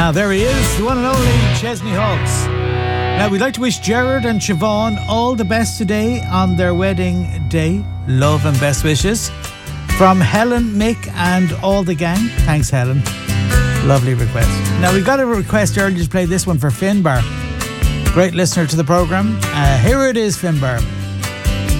Now, there he is, the one and only Chesney Hawkes. Now, we'd like to wish Gerard and Siobhan all the best today on their wedding day. Love and best wishes. From Helen, Mick and all the gang. Thanks, Helen. Lovely request. Now, we got a request earlier to play this one for Finbar. Great listener to the programme. Here it is, Finbar.